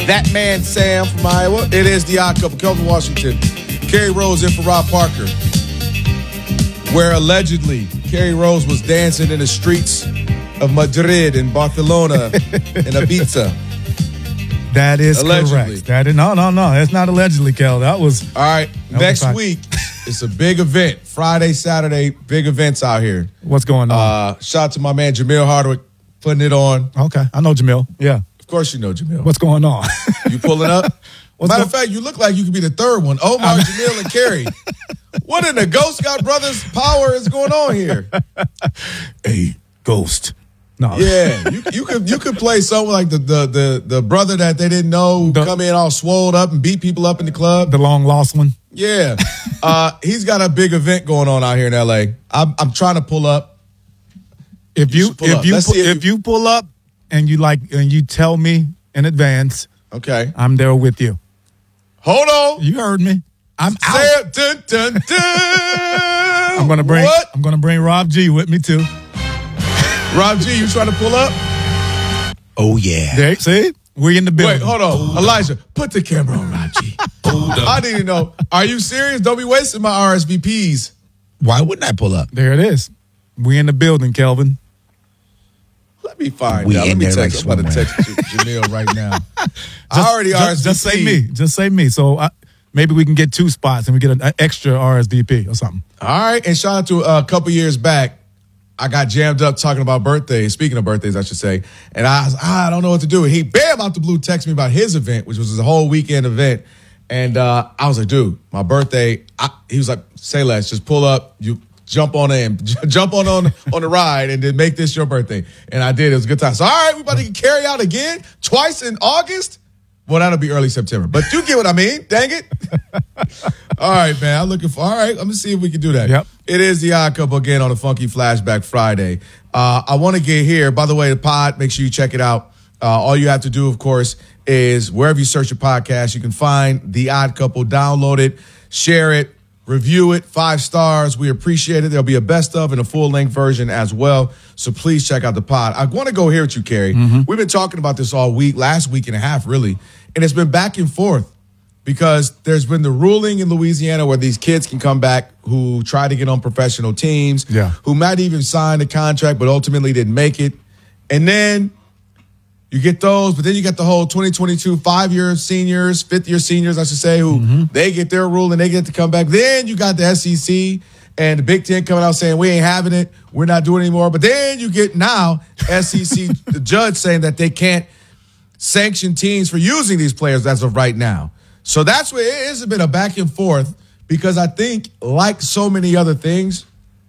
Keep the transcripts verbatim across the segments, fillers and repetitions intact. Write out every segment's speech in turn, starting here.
That man Sam from Iowa. It is the Odd Couple. Kelvin Washington. Kerry Rose in for Rob Parker. Where allegedly Kerry Rose was dancing in the streets of Madrid and Barcelona and Ibiza. That is allegedly. correct. That is, no, no, no. That's not allegedly, Kel. That was. All right. Next was week, it's a big event. Friday, Saturday, big events out here. What's going on? Uh, shout out to my man Jamil Hardwick putting it on. Okay. I know Jamil. Yeah. Of course you know Jamil. What's going on? You pulling up? What's Matter go- of fact, you look like you could be the third one. Omar, Jamil, and Kerry. What in the Ghost Scout Brothers power is going on here? A ghost. No. Yeah, you, you could you could play someone like the the the, the brother that they didn't know who The- come in all swolled up and beat people up in the club. The long lost one. Yeah, uh, he's got a big event going on out here in L A. I'm I'm trying to pull up. If You you, should pull if up. you Let's pu- see if if you pull up and you like and you tell me in advance, Okay, I'm there with you. hold on. You heard me. I'm Say out. it. Dun, dun, dun. I'm gonna bring what? I'm gonna bring Rob G with me too. Rob G, you trying to pull up? Oh, yeah. There, see? We in the building. Wait, hold on, Elijah, put the camera on, Rob G. I need to know. Are you serious? Don't be wasting my R S V Ps. Why wouldn't I pull up? There it is. We in the building, Kelvin. Let me find We out. Let in me there text. like I'm about to swimwear. text J- Jamil right now. I already just, R S V P. just say me. Just say me. So I, maybe we can get two spots and we get an extra R S V P or something. All right, and shout out to uh, a couple years back, I got jammed up talking about birthdays. Speaking of birthdays, I should say, and I was, ah, I don't know what to do. And he, bam, out the blue, texted me about his event, which was a whole weekend event. And uh, I was like, dude, my birthday. I, he was like, say less, just pull up, you jump on in, jump on on on the ride, and then make this your birthday. And I did. It was a good time. So all right, we about to carry out again twice in August. Well, that'll be early September, but you get what I mean. Dang it. All right, man. I'm looking for, all right, let me see if we can do that. Yep. It is the Odd Couple again on a Funky Flashback Friday. Uh, I want to get here. By the way, the pod, make sure you check it out. Uh, all you have to do, of course, is wherever you search your podcast, you can find The Odd Couple, download it, share it, review it, five stars. We appreciate it. There'll be a best of and a full-length version as well. So please check out the pod. I want to go here with you, Kerry. Mm-hmm. We've been talking about this all week, last week and a half, really, and it's been back and forth because there's been the ruling in Louisiana where these kids can come back who try to get on professional teams, Yeah. who might even sign a contract but ultimately didn't make it. And then you get those, but then you get the whole twenty twenty-two five-year seniors, fifth-year seniors, I should say, who Mm-hmm. they get their rule and they get to come back. Then you got the S E C and the Big Ten coming out saying, we ain't having it, we're not doing it anymore. But then you get now S E C, the judge saying that they can't sanction teams for using these players as of right now. So that's where it has been a back and forth because I think, like so many other things,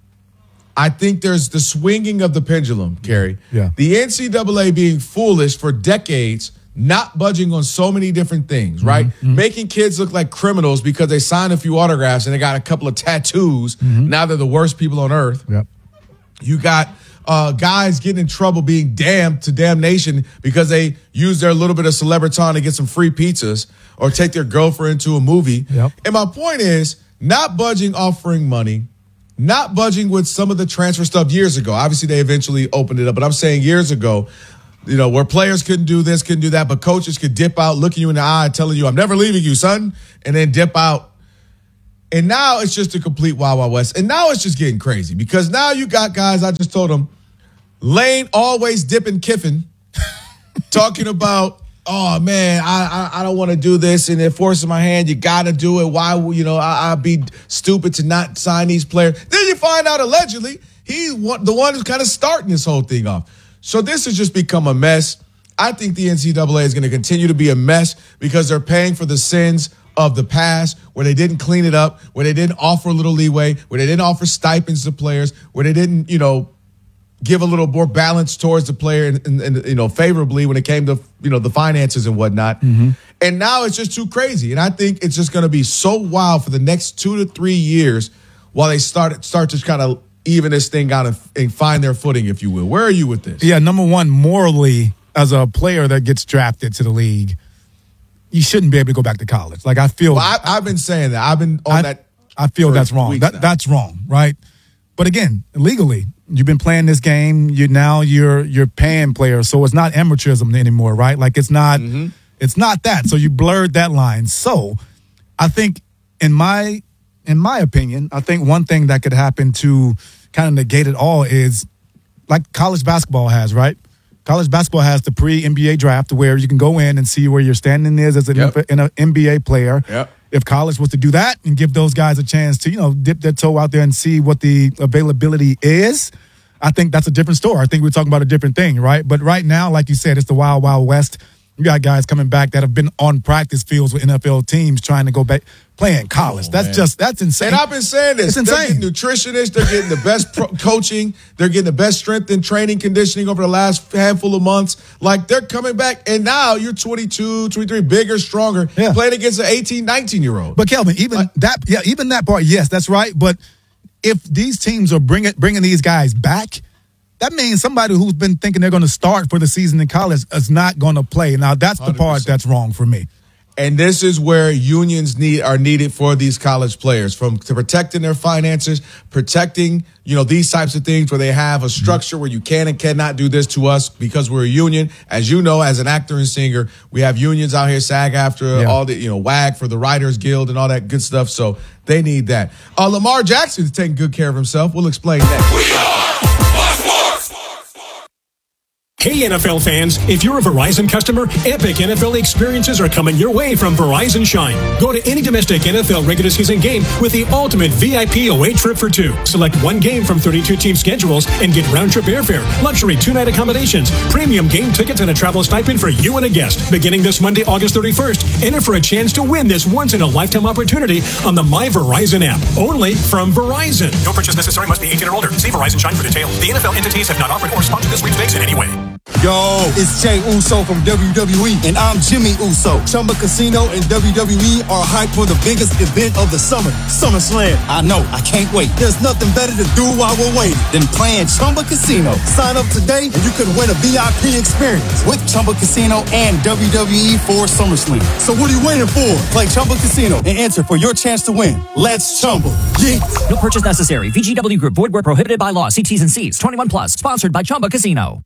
I think there's the swinging of the pendulum, Kerry. Yeah. The N C double A being foolish for decades, not budging on so many different things, right? Mm-hmm. Making kids look like criminals because they signed a few autographs and they got a couple of tattoos. Mm-hmm. Now they're the worst people on earth. Yep. You got uh, guys getting in trouble being damned to damnation because they use their little bit of celebriton to get some free pizzas or take their girlfriend to a movie. Yep. And my point is not budging offering money, not budging with some of the transfer stuff years ago. Obviously, they eventually opened it up, but I'm saying years ago, you know, where players couldn't do this, couldn't do that, but coaches could dip out, looking you in the eye, telling you, I'm never leaving you, son, and then dip out. And now it's just a complete Wild Wild West. And now it's just getting crazy because now you got guys, I just told them, Lane always dipping Kiffin, talking about, oh, man, I I, I don't want to do this, and it forces my hand. You got to do it. Why, you know, I, I'd be stupid to not sign these players. Then you find out, allegedly, he's one, the one who's kind of starting this whole thing off. So this has just become a mess. I think the N C double A is going to continue to be a mess because they're paying for the sins of the past where they didn't clean it up, where they didn't offer a little leeway, where they didn't offer stipends to players, where they didn't, you know, give a little more balance towards the player and, and, and you know, favorably when it came to, you know, the finances and whatnot. Mm-hmm. And now it's just too crazy. And I think it's just going to be so wild for the next two to three years while they start, start to kind of even this thing out and, and find their footing, if you will. Where are you with this? Yeah, number one, morally, as a player that gets drafted to the league, you shouldn't be able to go back to college. Like, I feel... Well, I, I've been saying that. I've been on I, that... I feel that's wrong. That, that's wrong, right? But again, legally, you've been playing this game. You now you're you're paying players, so it's not amateurism anymore, right? Like it's not, Mm-hmm. It's not that. So you blurred that line. So I think in my in my opinion, I think one thing that could happen to kind of negate it all is like college basketball has, right? College basketball has the pre-N B A draft where you can go in and see where your standing is as an yep. N B A player. Yep. If college was to do that and give those guys a chance to, you know, dip their toe out there and see what the availability is, I think that's a different story. I think we're talking about a different thing, right? But right now, like you said, it's the wild, wild west. You got guys coming back that have been on practice fields with N F L teams trying to go back playing college. Oh, that's man. just that's insane. And I've been saying this. It's insane. They're getting nutritionists. They're getting the best pro- coaching. They're getting the best strength and training conditioning over the last handful of months. Like, they're coming back, and now you're twenty-two, twenty-three, bigger, stronger, yeah. playing against an eighteen, nineteen-year-old. But, Kelvin, even like, that, yeah, even that part, yes, that's right. But if these teams are bringing bringing these guys back, that means somebody who's been thinking they're going to start for the season in college is not going to play. Now, that's the one hundred percent part that's wrong for me. And this is where unions need are needed for these college players, from to protecting their finances, protecting, you know, these types of things where they have a structure mm-hmm. where you can and cannot do this to us because we're a union. As you know, as an actor and singer, we have unions out here, SAG-AFTRA, yeah. all the, you know, WAG for the Writers Guild and all that good stuff. So they need that. Uh, Lamar Jackson is taking good care of himself. We'll explain next. We are Blast Sports. Hey, N F L fans, if you're a Verizon customer, epic N F L experiences are coming your way from Verizon Shine. Go to any domestic N F L regular season game with the ultimate V I P away trip for two. Select one game from thirty-two team schedules and get round-trip airfare, luxury two-night accommodations, premium game tickets, and a travel stipend for you and a guest. Beginning this Monday, August thirty-first, enter for a chance to win this once-in-a-lifetime opportunity on the My Verizon app, only from Verizon. No purchase necessary, must be eighteen or older. See Verizon Shine for details. The N F L entities have not offered or sponsored this sweepstakes in any way. Yo, it's Jay Uso from W W E, and I'm Jimmy Uso. Chumba Casino and W W E are hyped for the biggest event of the summer, SummerSlam. I know, I can't wait. There's nothing better to do while we're waiting than playing Chumba Casino. Sign up today, and you could win a V I P experience with Chumba Casino and W W E for SummerSlam. So what are you waiting for? Play Chumba Casino and enter for your chance to win. Let's Chumba. Yeah. No purchase necessary. V G W Group. Void where prohibited by law. See T's and C's. twenty-one plus. Sponsored by Chumba Casino.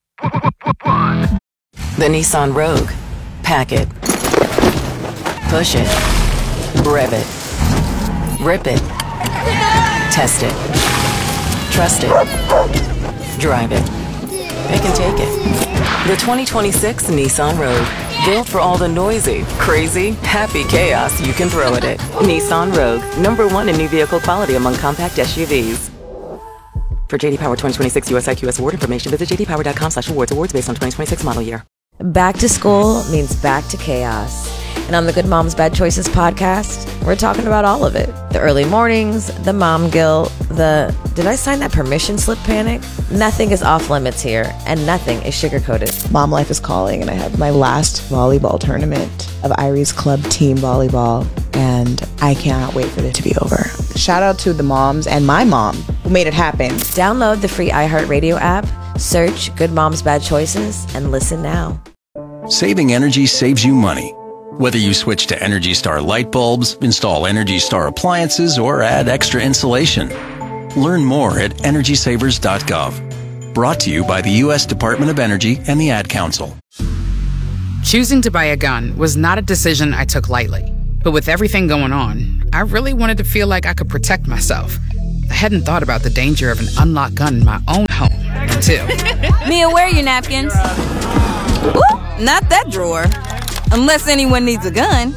The Nissan Rogue. Pack it. Push it. Rev it. Rip it. Test it. Trust it. Drive it. Pick and take it. The twenty twenty-six Nissan Rogue. Built for all the noisy, crazy, happy chaos you can throw at it. Nissan Rogue. Number one in new vehicle quality among compact S U Vs. For J D Power twenty twenty-six U S I Q S award information, visit j d power dot com slash awards. Awards based on twenty twenty-six model year. Back to school means back to chaos. And on the Good Moms Bad Choices podcast, we're talking about all of it. The early mornings, the mom guilt, the did I sign that permission slip panic? Nothing is off limits here, and nothing is sugar-coated. Mom life is calling, and I have my last volleyball tournament of Irie's Club team volleyball, and I cannot wait for it to be over. Shout out to the moms and my mom who made it happen. Download the free iHeartRadio app, search Good Moms Bad Choices, and listen now. Saving energy saves you money. Whether you switch to Energy Star light bulbs, install Energy Star appliances, or add extra insulation. Learn more at energy savers dot gov. Brought to you by the U S Department of Energy and the Ad Council. Choosing to buy a gun was not a decision I took lightly. But with everything going on, I really wanted to feel like I could protect myself. I hadn't thought about the danger of an unlocked gun in my own home until... Mia, where are your napkins? Ooh, not that drawer. Unless anyone needs a gun.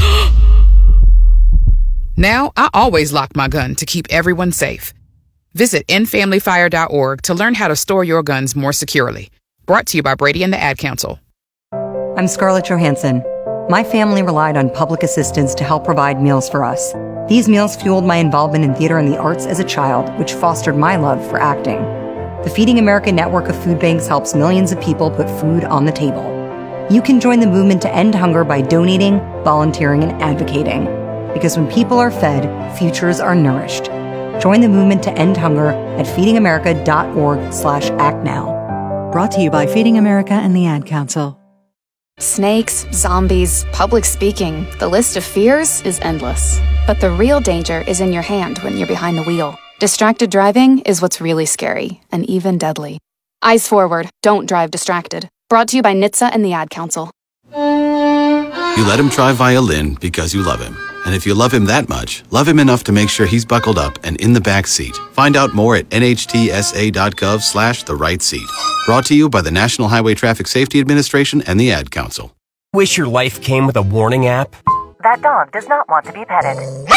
Now, I always lock my gun to keep everyone safe. Visit end family fire dot org to learn how to store your guns more securely. Brought to you by Brady and the Ad Council. I'm Scarlett Johansson. My family relied on public assistance to help provide meals for us. These meals fueled my involvement in theater and the arts as a child, which fostered my love for acting. The Feeding America network of food banks helps millions of people put food on the table. You can join the movement to end hunger by donating, volunteering, and advocating. Because when people are fed, futures are nourished. Join the movement to end hunger at feeding america dot org slash act now. Brought to you by Feeding America and the Ad Council. Snakes, zombies, public speaking, the list of fears is endless. But the real danger is in your hand when you're behind the wheel. Distracted driving is what's really scary and even deadly. Eyes forward, don't drive distracted. Brought to you by N H T S A and the Ad Council. You let him try violin because you love him. And if you love him that much, love him enough to make sure he's buckled up and in the back seat. Find out more at nhtsa.gov slash the right seat. Brought to you by the National Highway Traffic Safety Administration and the Ad Council. Wish your life came with a warning app? That dog does not want to be petted.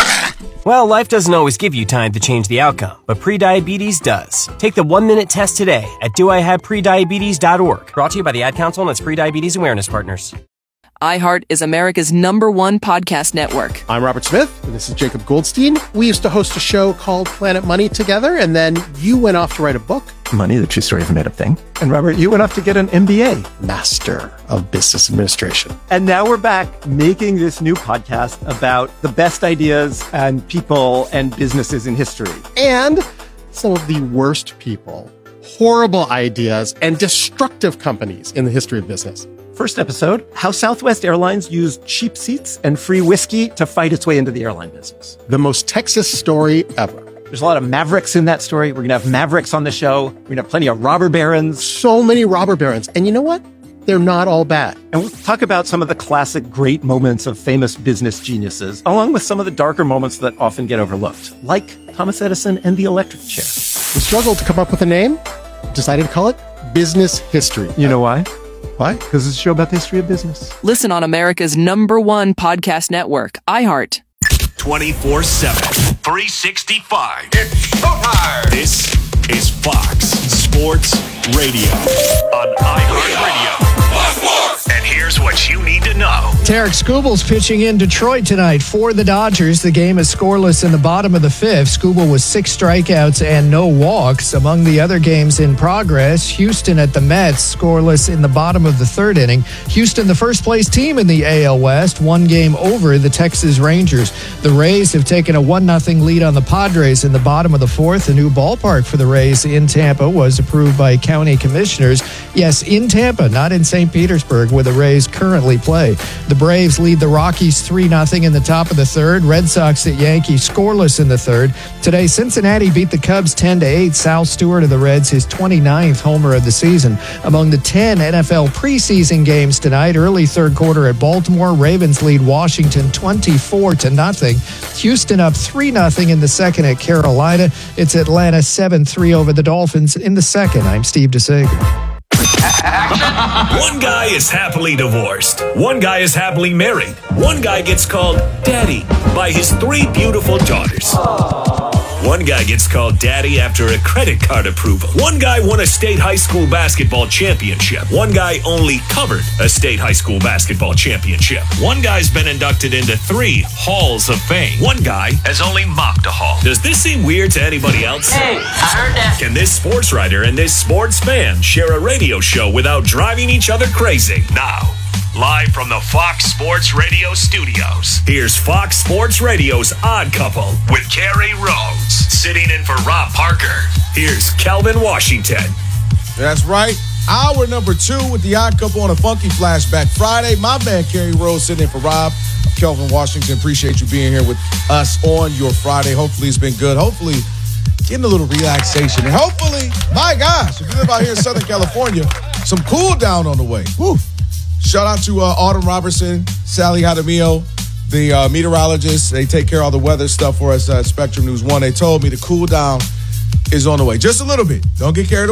Well, life doesn't always give you time to change the outcome, but prediabetes does. Take the one-minute test today at do I have prediabetes dot org. Brought to you by the Ad Council and its Prediabetes Awareness Partners. iHeart is America's number one podcast network. I'm Robert Smith, and this is Jacob Goldstein. We used to host a show called Planet Money together, and then you went off to write a book. Money, the true story of a made-up thing. And Robert, you went off to get an M B A. Master of Business Administration. And now we're back making this new podcast about the best ideas and people and businesses in history. And some of the worst people, horrible ideas, and destructive companies in the history of business. First episode, how Southwest Airlines used cheap seats and free whiskey to fight its way into the airline business. The most Texas story ever. There's a lot of mavericks in that story. We're going to have mavericks on the show. We're going to have plenty of robber barons. So many robber barons. And you know what? They're not all bad. And we'll talk about some of the classic great moments of famous business geniuses, along with some of the darker moments that often get overlooked, like Thomas Edison and the electric chair. We struggled to come up with a name, decided to call it Business History. You know why? Why? Because it's a show about the history of business. Listen on America's number one podcast network, iHeart. twenty-four seven, three sixty-five. It's showtime. This is Fox Sports Radio on iHeartRadio. And here's what you need to know. Tarek Skubal's pitching in Detroit tonight for the Dodgers. The game is scoreless in the bottom of the fifth. Skubal with six strikeouts and no walks. Among the other games in progress, Houston at the Mets, scoreless in the bottom of the third inning. Houston, the first place team in the A L West, one game over the Texas Rangers. The Rays have taken a one nothing lead on the Padres in the bottom of the fourth. A new ballpark for the Rays in Tampa was approved by county commissioners. Yes, in Tampa, not in Saint Petersburg, where the Rays currently play. The Braves lead the Rockies three nothing in the top of the third. Red Sox at Yankees scoreless in the third. Today, Cincinnati beat the Cubs ten to eight. Sal Stewart of the Reds, his twenty-ninth homer of the season. Among the ten N F L preseason games tonight, early third quarter at Baltimore, Ravens lead Washington twenty-four to nothing. Houston up three nothing in the second at Carolina. It's Atlanta seven three over the Dolphins in the second. I'm Steve DeSager. One guy is happily divorced. One guy is happily married. One guy gets called daddy by his three beautiful daughters. One guy gets called daddy after a credit card approval. One guy won a state high school basketball championship. One guy only covered a state high school basketball championship. One guy's been inducted into three halls of fame. One guy has only mopped a hall. Does this seem weird to anybody else? Hey, I heard that. Can this sports writer and this sports fan share a radio show without driving each other crazy? Now, live from the Fox Sports Radio studios, here's Fox Sports Radio's Odd Couple with Kerry Rhodes. Sitting in for Rob Parker, here's Kelvin Washington. That's right. Hour number two with the Odd Couple on a Funky Flashback Friday. My man, Kerry Rhodes, sitting in for Rob. I'm Kelvin Washington. Appreciate you being here with us on your Friday. Hopefully it's been good. Hopefully getting a little relaxation. And hopefully, my gosh, if you live out here in Southern California, some cool down on the way. Woo. Shout out to uh, Autumn Robertson, Sally Hadamio, the uh, meteorologists. They take care of all the weather stuff for us at Spectrum News One. They told me the cool down is on the way. Just a little bit. Don't get carried away.